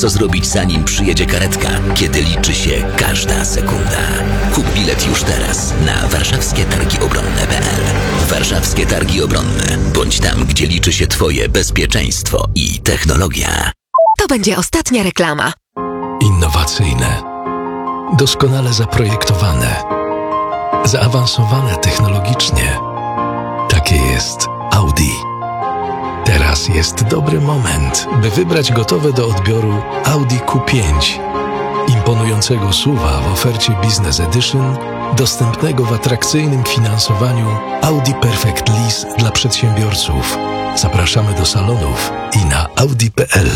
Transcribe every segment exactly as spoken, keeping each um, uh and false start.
co zrobić, zanim przyjedzie karetka, kiedy liczy się każda sekunda. Kup bilet już teraz na warszawskie targi obronne kropka p l. Warszawskie Targi Obronne. Bądź tam, gdzie liczy się Twoje bezpieczeństwo i technologia. To będzie ostatnia reklama. Innowacyjne, doskonale zaprojektowane, zaawansowane technologicznie. Takie jest Audi. Teraz jest dobry moment, by wybrać gotowe do odbioru Audi Q pięć. Imponującego S U V-a w ofercie Business Edition, dostępnego w atrakcyjnym finansowaniu Audi Perfect Lease dla przedsiębiorców. Zapraszamy do salonów i na audi kropka p l.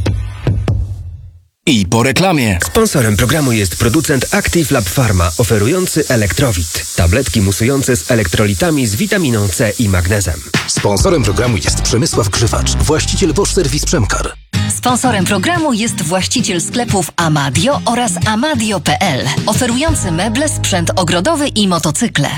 I po reklamie. Sponsorem programu jest producent Active Lab Pharma, oferujący Elektrowit. Tabletki musujące z elektrolitami z witaminą C i magnezem. Sponsorem programu jest Przemysław Grzywacz, właściciel Bosch Service Przemkar. Sponsorem programu jest właściciel sklepów Amadio oraz amadio kropka p l, oferujący meble, sprzęt ogrodowy i motocykle.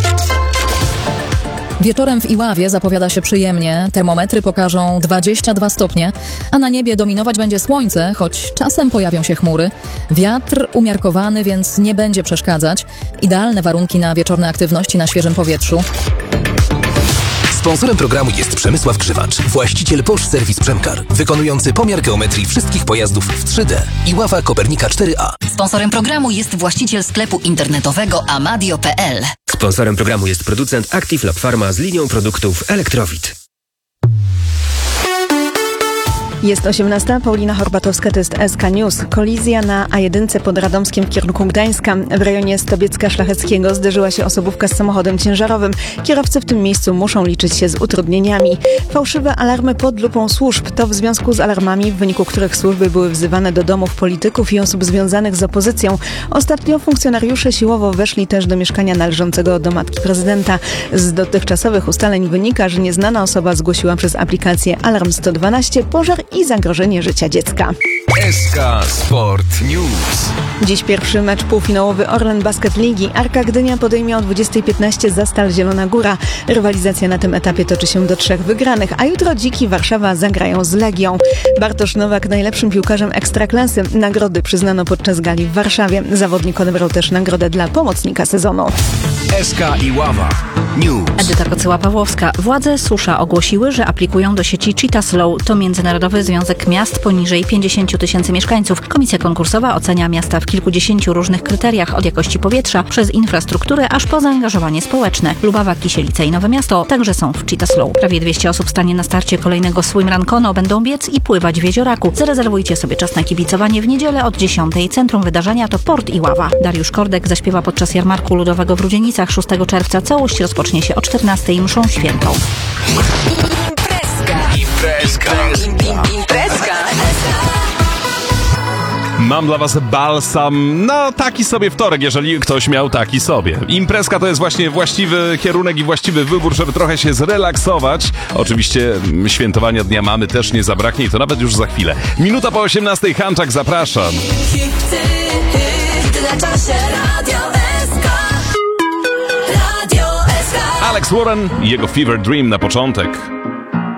Wieczorem w Iławie zapowiada się przyjemnie, termometry pokażą dwadzieścia dwa stopnie, a na niebie dominować będzie słońce, choć czasem pojawią się chmury. Wiatr umiarkowany, więc nie będzie przeszkadzać. Idealne warunki na wieczorne aktywności na świeżym powietrzu. Sponsorem programu jest Przemysław Grzywacz, właściciel Bosch Service Przemkar, wykonujący pomiar geometrii wszystkich pojazdów w trzy D. Iława Kopernika cztery a. Sponsorem programu jest właściciel sklepu internetowego amadio kropka p l. Sponsorem programu jest producent Active Lab Pharma z linią produktów Elektrowit. Jest osiemnasta, Paulina Horbatowska, to jest S K News. Kolizja na A jeden pod Radomskiem w kierunku Gdańska. W rejonie Stobiecka Szlacheckiego zderzyła się osobówka z samochodem ciężarowym. Kierowcy w tym miejscu muszą liczyć się z utrudnieniami. Fałszywe alarmy pod lupą służb. To w związku z alarmami, w wyniku których służby były wzywane do domów polityków i osób związanych z opozycją. Ostatnio funkcjonariusze siłowo weszli też do mieszkania należącego do matki prezydenta. Z dotychczasowych ustaleń wynika, że nieznana osoba zgłosiła przez aplikację Alarm sto dwanaście pożar i zagrożenie życia dziecka. S K Sport News. Dziś pierwszy mecz półfinałowy Orlen Basket Ligi. Arka Gdynia podejmie o dwudziestej piętnaście Zastal Zielona Góra. Rywalizacja na tym etapie toczy się do trzech wygranych, a jutro Dziki Warszawa zagrają z Legią. Bartosz Nowak najlepszym piłkarzem Ekstraklasy. Nagrody przyznano podczas gali w Warszawie. Zawodnik odebrał też nagrodę dla pomocnika sezonu. S K Iława News. Edyta Kocyła-Pawłowska. Władze Susza ogłosiły, że aplikują do sieci Cheetah Slow. To Międzynarodowy Związek Miast poniżej pięćdziesięciu tysięcy mieszkańców. Komisja konkursowa ocenia miasta w kilkudziesięciu różnych kryteriach, od jakości powietrza, przez infrastrukturę, aż po zaangażowanie społeczne. Lubawa, Kisielice i Nowe Miasto także są w Cheetah Slow. Prawie dwieście osób stanie na starcie kolejnego Swim Run Kono. Będą biec i pływać w Jezioraku. Zarezerwujcie sobie czas na kibicowanie w niedzielę od dziesiątej. Centrum wydarzenia to Port Iława. Dariusz Kordek zaśpiewa podczas jarmarku ludowego w Rudzienicach szóstego czerwca. Całość rozpocznie się o czternastej mszą świętą. Imprezka. Imprezka. Mam dla was balsam na taki sobie wtorek, jeżeli ktoś miał taki sobie. Imprezka to jest właśnie właściwy kierunek i właściwy wybór, żeby trochę się zrelaksować. Oczywiście świętowania Dnia Mamy też nie zabraknie i to nawet już za chwilę. Minuta po osiemnastej, Hanczak, zapraszam. Alex Warren i jego Fever Dream na początek.